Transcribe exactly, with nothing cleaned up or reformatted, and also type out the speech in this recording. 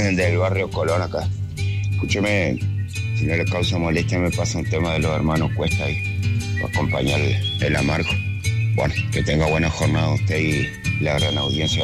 del barrio Colón acá. Escúcheme, si no le causa molestia, me pasa un tema de los hermanos Cuesta ahí, para acompañar el, el amargo. Bueno, que tenga buena jornada usted y la gran audiencia.